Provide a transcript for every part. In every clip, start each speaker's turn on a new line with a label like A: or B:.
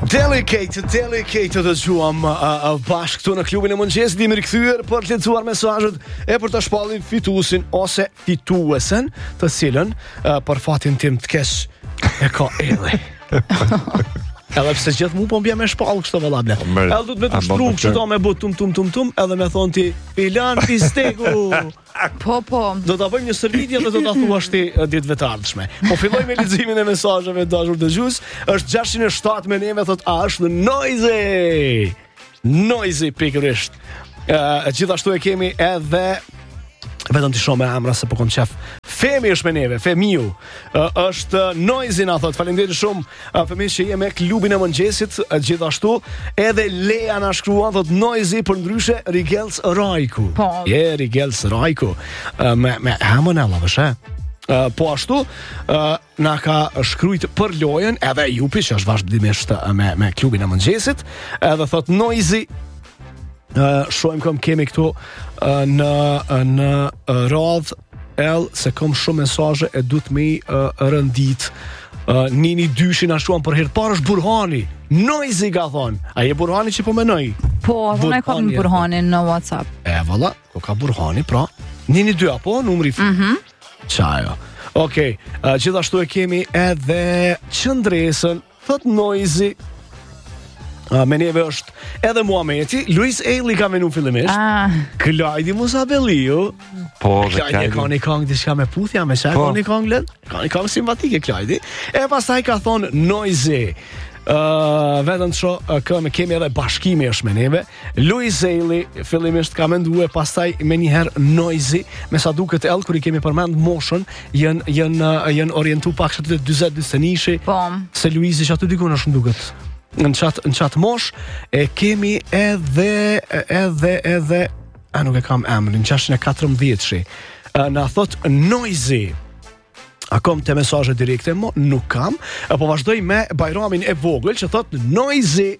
A: Delicate të gjuam bashkë këtu në klubin e mëngjesit. Jemi rikthyer për të lexuar mesazhet e për të shpallin fituesin ose fituesen, të cilën për fatin tim të kesh e ka Elli. Edhe pse gjithë mu po m'bje me shpall kështu vëllable. Edhe du të me të shtru kështu me bu tum edhe me thonë ti filan pisteku.
B: Po.
A: Do ta bëjmë një shërbitje dhe do ta thuash ti ditëve të ardhshme. Po filloj me leximin e mesazheve dashur dëgjues. Është 607 me neve thot a është Noisy pikërisht. Gjithashtu e kemi edhe vetëm të shoh me emra se po kon qef. Femi është me neve, Femiu. Është Noisy na thot. Faleminderit shumë fëmijë që jemi me klubin e mëngjesit. Gjithashtu edhe Lea na shkruan thot Noisy për ndryshe Rigels Rajku.
B: Po.
A: Rigels Rajku. Me emën e lavësh, po ashtu na ka shkruajt për lojën edhe Jupi që është vazhdimisht me klubin e mëngjesit. Edhe thot Noisy shohim kom kemi këtu në radh se kom shumë mesazhe e du të me rëndit. Nini dyshi na shtuan për herë parë është Burhani. Noisy ka thonë. A je Burhani që po menoj?
B: Po, unë e kam Burhanin në WhatsApp.
A: Valla, ko ka Burhani, pra. Nini 2 apo numri? Qajo. Okej, gjithashtu e kemi edhe Qëndresën, thot Noisy. Me neve është edhe Muhameti. Luis Eili ka menu fillimisht. Klajdi Musabeliu.
C: Po,
A: Klajdi e ka një kong diçka me puthja me qaj, ka një kong lën? Ka një kong simpatike Klajdi. E pastaj ka thonë Noisy. Vetëm të kemi edhe Bashkimi është me neve. Luis Eili fillimisht ka mendue, pastaj me njëherë Noisy. Me sa duket ell kur I kemi përmend moshën, janë orientu pak që të 40 nishi.
B: Po.
A: Se Luisi që aty dikun është më duket. Në qatë mosh e kemi edhe nuk e kam emrin 614 na thot Noisy. A kom të mesazhe direkte mo? Nuk kam. Po vazhdoj me Bajramin e vogël që thot Noisy.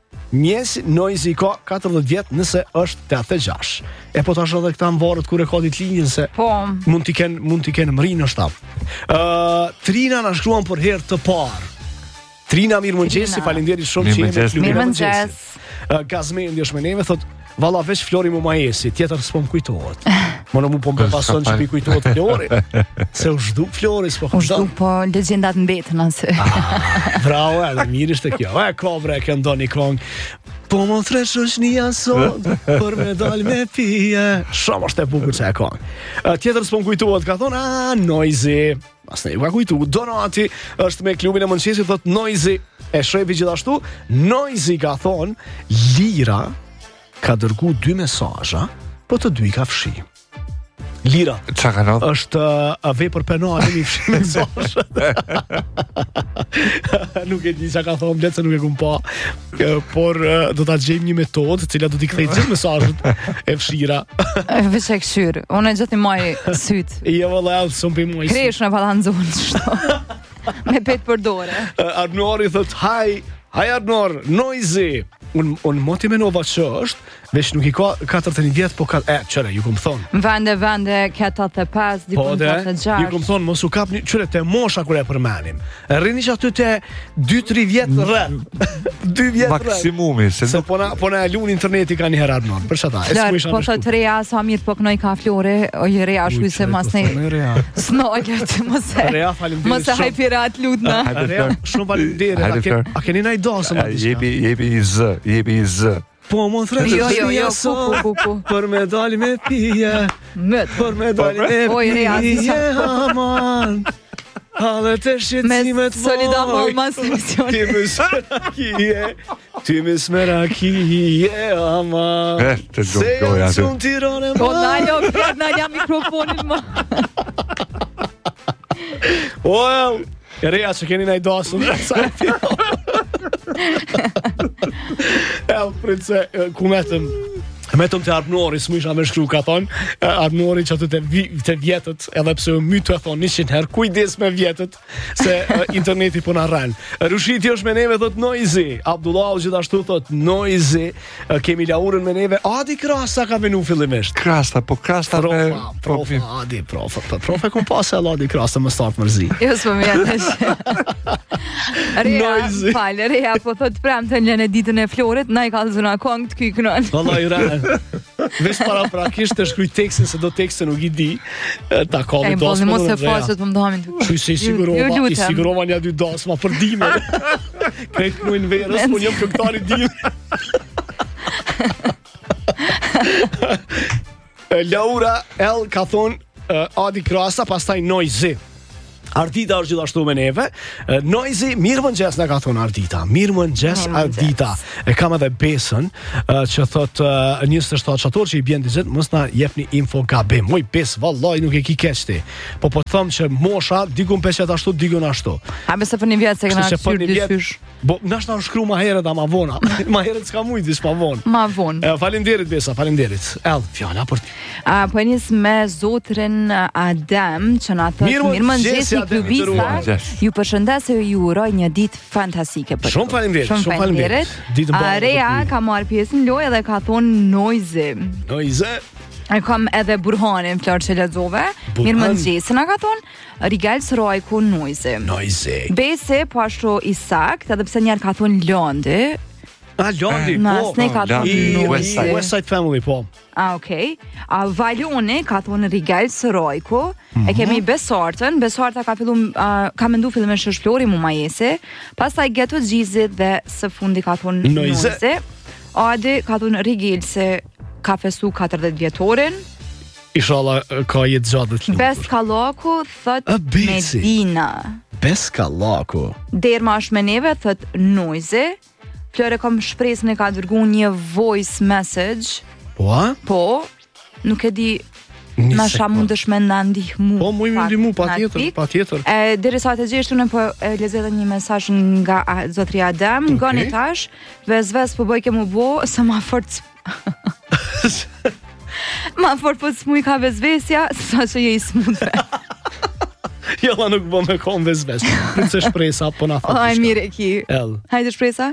A: Noisy ka 40 vjet nëse është 86. E po tash edhe këta më varët kur e ka ditë linjën se
B: po.
A: mund t'i kenë mëri në shtap. Trina na shkruan për herë të parë. Trina, mirë mëngjesi, falenderit shumë që jemi klubin e mëngjesit. Gazmendi është me neve, thot, valla veç Flori mu ma esi, tjetër s'po më kujtohet. Më mu po më pason që pi kujtohet Flori. Se u zhduk Flori, s'po
B: u zhduk, po legjendat mbetën asë.
A: Bravo, edhe mirë ishte kjo. Kovre, kjo ndoni kong. Po më thresh është një asot, për me dal me pije. Shumë është e bukur që e kong. Tjetër s'po më kujtohet, ka thonë, Noisy. Asne ju ka kujtu, Donati është me klubin e mëngjesit, thot Noisy. E shrepi gjithashtu, Noisy ka thonë, Lira ka dërgu 2 mesazha, po të 2 ka fshi. Lira është vepër penale mi fshi mesazhe. Nuk e di që ka thonë bletë se nuk e kum pa, por do ta gjejmë një metodë cila do t'i kthej gjithë mesazhet e fshira.
B: Veç e këshyrë, unë e gjithë i maj syt.
A: Jo valla, shumë për muaj.
B: Kresh në balanzon shto. Me pet për dore.
A: Arnori thot, hi Arnor, Noisy. Unë moti menova që është, veç nuk I ka 41 vjet, po qëre, ju këmë thonë.
B: Vende, 85, dikun 86.
A: Ju këmë thonë, mos u kap një, qëre, te mosha kër e përmenim. Rini që aty te 2-3 vjet rrën. 2 vjet rrën.
C: Maksimumi.
A: Se po na e lu në interneti ka një herë Arnon, për shata.
B: Po thot reja, sa mirë po kënoj ka Flore, o je reja shuj se mas ne snogët, mos e hajpirat lutna.
A: Shumë falenderit. A keni na I dasëm atë?
C: Jepi i zë.
A: Po më thresh
B: jo, ku.
A: Për me dali me pije. Për me dali me pije. Aman. Hale të shqecimet
B: me solida mas emisioni.
A: Ti më smerakije, aman. Se janë shumë tirone ma.
B: Po nalja mikrofonin ma.
A: Well, reja që keni na I dasëm. Pritse, ku metëm Metëm të Arpnori, s'mu isha me shkru, ka thonë, Arpnori që aty të vjetët, edhe pse my të e thonë 100 herë, kujdes me vjetët, se interneti po në rranë. Rushiti është me neve, thot Noizi, Abdullahu gjithashtu thot Noizi, kemi laurën me neve, Adi Krasta ka venu fillimisht.
C: Krasta me...
A: Profe kom pasë e Adi Krasta më startë mërzi.
B: Jo, s'po më jetësh. Reja, po thot prem të njën e ditën e Florit, na i ka zuna kong të kyknon.
A: Valla i rranë. Vesh para prakisht të shkruj tekstin, se do tekstin nuk i di, ta ka me dasma.
B: Mos e faqët për më dohamin të
A: Shuj se i sigurova një 2 dasma për dime. Krejt mu në verës, unë jam këngtari dime. Laura L ka thonë Adi Krasta, pastaj Noizi. Ardita është gjithashtu me neve. Noizi, mirë mëngjes në ka thonë Ardita. Mirë mëngjes Ardita. E kam edhe Besën, që thot 27 qator që i bjen dizet, mës na jepni info gabim. Moj Bes, vallaj nuk e ki keqti. Po thëmë që mosha, digun peshet ashtu, digun ashtu.
B: A bese për një vjetë se këna qyrë dysysh.
A: Bo, nash na shkru ma herët a ma vona. Ma herët s'ka mujt, dis ma vonë.
B: Ma vonë.
A: Falenderit Besa, falenderit. Fjala për ti.
B: Po e njës me zotrin Adem, që na thot mirë mëngjes klubista, ju përshëndes e ju uroj një ditë fantastike për
A: Shumë faleminderit.
B: Reja ka marrë pjesën lojë dhe ka thonë Noizi. E kam edhe Burhanin, Flor që lexove. Mirë mëngjes, na ka thonë Rigal Srojku Noizi. Bese po ashtu i sakt, edhe pse njerë ka thonë Landi.
A: Landi,
B: po.
A: West Side Family, po.
B: Okej. Valjoni ka thonë Rigal Srojku. E kemi Besartën. Besarta ka fillu, ka mendu fillimisht është Flori mu majese. Pastaj Geto Gjizit dhe së fundi ka thonë Noizi. Adi ka thonë Rigil se ka festu 40 vjetorin.
A: Inshallah ka jetë gjatë të lukur.
B: Beskallaku thot Medina.
A: Beskallaku.
B: Derma është me neve thot Noizi. Flore kom shpresën e ka dërgu një voice message. Po, nuk e di nasha mundesh me nda ndihmu.
A: Po, mu i ndihmu, pa tjetër.
B: Deri sa të gjeshtu në po lezet një mesazh nga zotri Adem, gani tash, vezves po bëjke mu bo, se ma fort ma fort po s'mu i ka vezvesja, sa që je i smutve.
A: Jella nuk bo me kom vezves. Nëse shpresa, po na fatë.
B: Aj, mire ki. Hajde shpresa?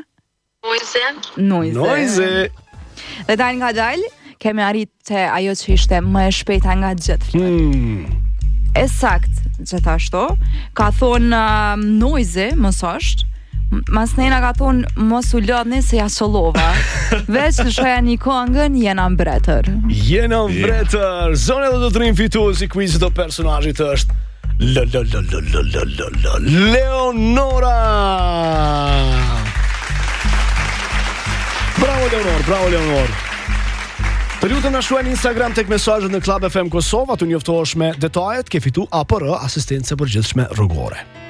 B: Noizi. Dhe dal nga dal, kemi arrit të ajo që ishte më e shpejta nga gjithë. E sakt, gjithashtu, ka thonë Noizi, mos është, mas nejna ka thonë mos u lodhni se ja solova. Veç të shoja një kongën, jena mbretër.
A: Jena mbretër. Zone dhe do të rinë fitu si quizit o personajit është Leonora. Bravo Leonor. Të lutëm na shkruani në Instagram tek mesazhet në Club FM Kosovë, tu njoftohesh me detajet, ke fitu APR, asistencë përgjithshme rrugore.